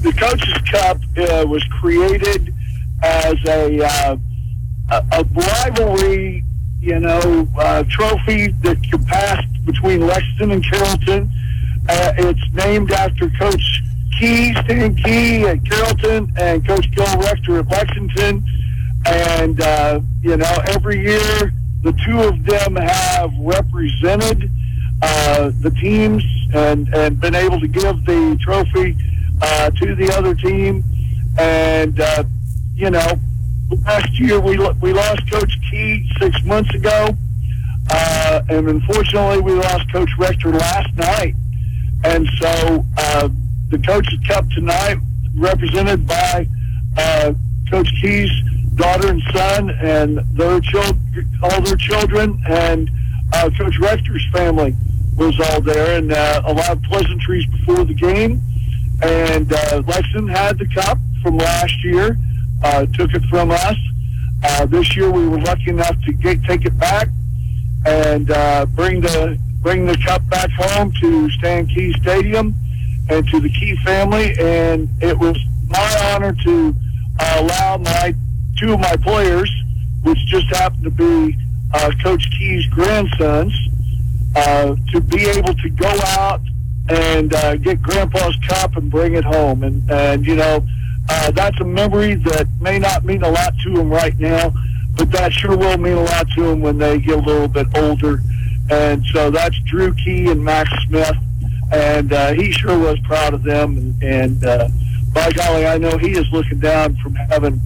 the Coaches Cup was created as a rivalry, trophy that you passed between Lexington and Carrollton. It's named after Coach Key, Stan Key at Carrollton, and Coach Gil Rector at Lexington. And, every year the two of them have represented the teams and been able to give the trophy to the other team. And, last year we lost Coach Key 6 months ago. And unfortunately we lost Coach Rector last night. And so the Coaches Cup tonight, represented by Coach Key's daughter and son and all their children, and Coach Rector's family was all there, and a lot of pleasantries before the game. And Lexington had the cup from last year, took it from us. This year we were lucky enough to take it back and bring the cup back home to Stan Key Stadium and to the Key family. And it was my honor to allow two of my players, which just happened to be Coach Key's grandsons, to be able to go out and get Grandpa's cup and bring it home. And that's a memory that may not mean a lot to them right now, but that sure will mean a lot to them when they get a little bit older. And so that's Drew Key and Max Smith, and he sure was proud of them. And by golly, I know he is looking down from heaven.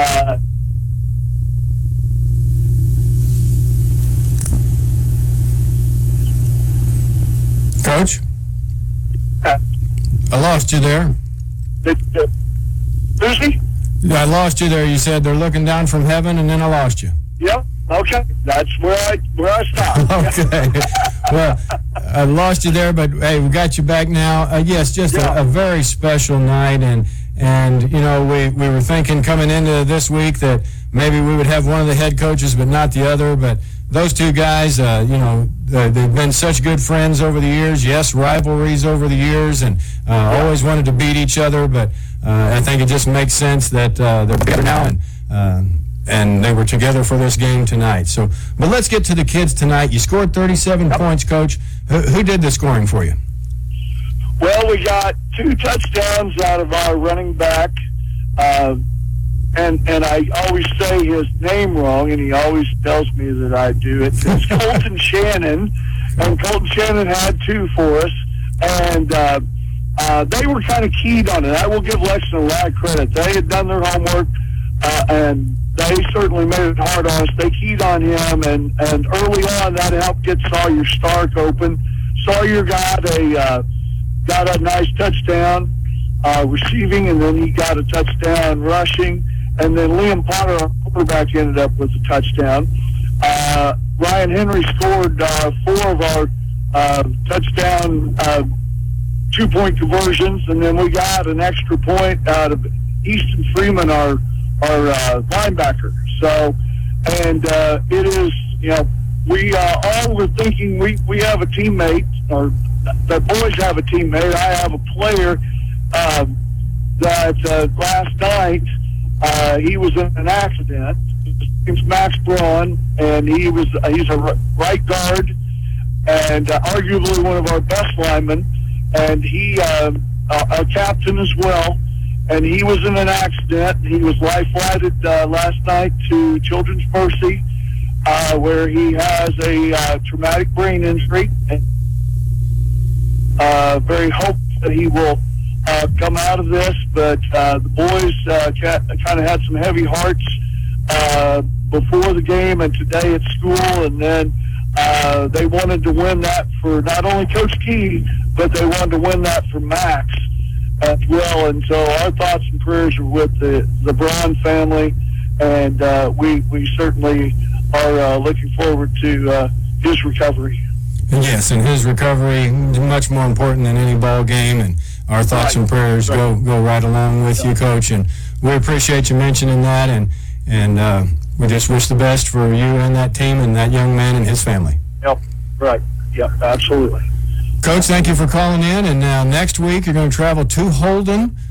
Coach? I lost you there. Lucy? I lost you there. You said they're looking down from heaven, and then I lost you. Yep. Okay. That's where I stopped. Okay. Well, I lost you there, but hey, we got you back now. Yes, just a very special night, and we were thinking coming into this week that maybe we would have one of the head coaches, but not the other. But those two guys, they've been such good friends over the years. Yes, rivalries over the years, and always wanted to beat each other. But I think it just makes sense that they're together now, and they were together for this game tonight. So, but let's get to the kids tonight. You scored 37 points, Coach. Who did the scoring for you? Well, we got 2 touchdowns out of our running back. And I always say his name wrong, and he always tells me that I do it. It's Colton Shannon, and Colton Shannon had 2 for us, and they were kind of keyed on it. I will give Lexington a lot of credit. They had done their homework, and they certainly made it hard on us. They keyed on him, and early on that helped get Sawyer Stark open. Sawyer got a nice touchdown receiving, and then he got a touchdown rushing. And then Liam Potter, our quarterback, ended up with a touchdown. Ryan Henry scored 4 of our touchdown 2-point conversions, and then we got an extra point out of Easton Freeman, our linebacker. So, and it is, we all were thinking we have a teammate, or the boys have a teammate. I have a player that last night, he was in an accident. His name's Max Braun, and he's a right guard and arguably one of our best linemen, and he a captain as well. And he was in an accident. He was life-flighted last night to Children's Mercy, where he has a traumatic brain injury. Very hopeful that he will come out of this, but the boys kind of had some heavy hearts before the game and today at school, and then they wanted to win that for not only Coach Key, but they wanted to win that for Max as well. And so our thoughts and prayers are with the Braun family, and we certainly are looking forward to his recovery. Yes, and his recovery is much more important than any ball game, and our thoughts and prayers go right along with you, Coach. And we appreciate you mentioning that, and we just wish the best for you and that team and that young man and his family. Yep, right. Yep, absolutely. Coach, thank you for calling in, and now next week you're going to travel to Holden